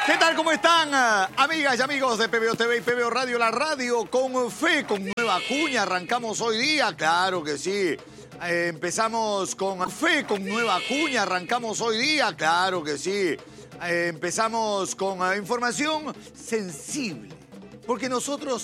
¿Qué tal? ¿Cómo están? Amigas y amigos de PBO TV y PBO Radio, la radio con fe, con nueva cuña. Arrancamos hoy día, claro que sí. Empezamos con fe, con nueva cuña. Arrancamos hoy día, claro que sí. Empezamos con información sensible. Porque nosotros